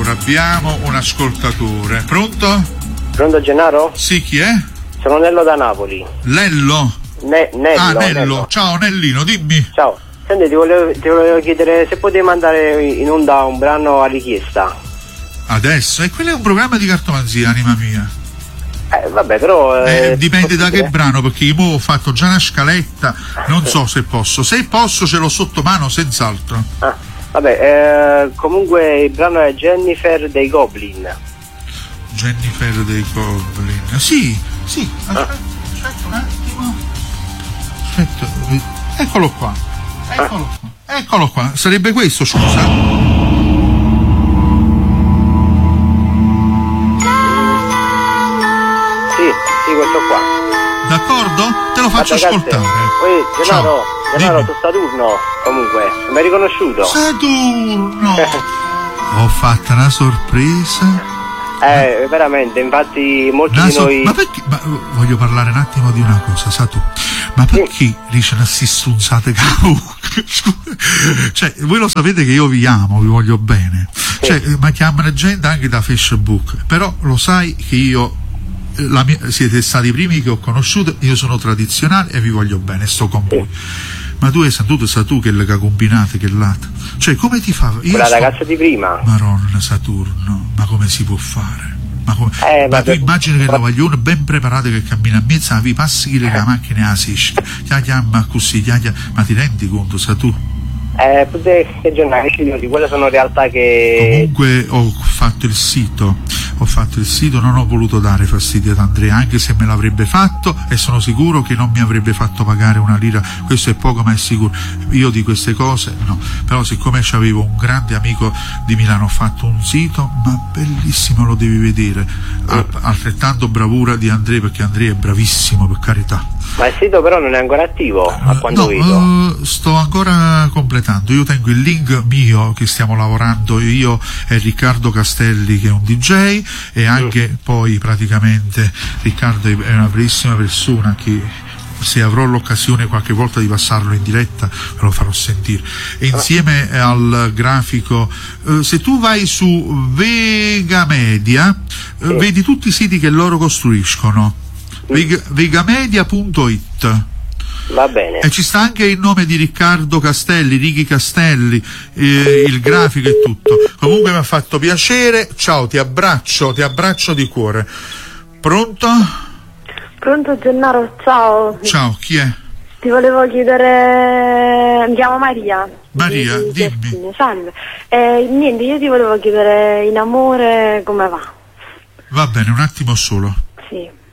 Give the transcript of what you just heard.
Allora, abbiamo un ascoltatore. Pronto? Pronto Gennaro? Sì, chi è? Sono Nello da Napoli. Lello? Nello. Ciao Nellino, dimmi. Ciao. Senti, ti volevo chiedere se potevi mandare in onda un brano a richiesta. Adesso? E quello è un programma di cartomanzia, anima mia. Vabbè, però... dipende da che brano, perché io ho fatto già una scaletta, non so se posso. Se posso ce l'ho sotto mano, senz'altro. Vabbè, comunque il brano è Jennifer dei Goblin. Jennifer dei Goblin. Sì. Aspetta un attimo. Aspetta. Eccolo qua. Sarebbe questo, scusa? Sì, questo qua. D'accordo? Te lo faccio ascoltare. Gennaro, tu Saturno, comunque, mi hai riconosciuto? Saturno! Ho fatto una sorpresa. Veramente, infatti molti di noi... Ma perché? Voglio parlare un attimo di una cosa, sa tu. Ma perché dice una sissunzate cioè, voi lo sapete che io vi amo, vi voglio bene. Cioè, ma chiamano gente anche da Facebook, però lo sai che io siete stati i primi che ho conosciuto, io sono tradizionale e vi voglio bene, sto con voi. Ma tu hai saputo, sa tu che le combinate, che latte? Cioè, come ti fa? Quella ragazza di prima. Maronna Saturno, ma come si può fare? Ma tu immagini che la vogliono ben preparata che cammina a mezzo, vi passi che le macchine a sesca, chiama così, ma ti rendi conto, sa tu? Che giornali, quelle sono realtà che... Comunque ho fatto il sito, non ho voluto dare fastidio ad Andrea, anche se me l'avrebbe fatto, e sono sicuro che non mi avrebbe fatto pagare una lira, questo è poco ma è sicuro. Io di queste cose no, però siccome c'avevo un grande amico di Milano, ho fatto un sito, ma bellissimo, lo devi vedere, altrettanto bravura di Andrea, perché Andrea è bravissimo, per carità. Ma il sito però non è ancora attivo, a quanto vedo. Sto ancora completando. Io tengo il link mio che stiamo lavorando io e Riccardo Castelli, che è un DJ, e anche poi praticamente Riccardo è una bellissima persona che, se avrò l'occasione qualche volta di passarlo in diretta, ve lo farò sentire. E insieme al grafico, se tu vai su Vega Media, vedi tutti i siti che loro costruiscono. Vegamedia.it. Va bene. E ci sta anche il nome di Riccardo Castelli, Righi Castelli, il grafico e tutto. Comunque mi ha fatto piacere. Ciao, ti abbraccio di cuore. Pronto? Pronto Gennaro, ciao. Ciao, chi è? Ti volevo chiedere, mi chiamo Maria. Maria, dimmi. Salve. Niente, io ti volevo chiedere in amore come va. Va bene, un attimo solo. Sì.